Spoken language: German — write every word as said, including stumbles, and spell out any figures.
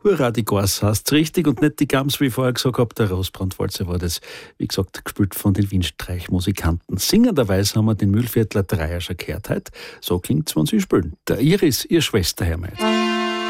Hurra, die Gars heißt's richtig und nicht die Gams, wie ich vorher gesagt habe. Der Rosbrandwalzer war das, wie gesagt, gespielt von den Windstreichmusikanten. Singenderweise haben wir den Mühlviertler Dreier schon gehört heute. So klingt's, wenn sie spielen. Der Iris, ihr Schwester, Herr Meid.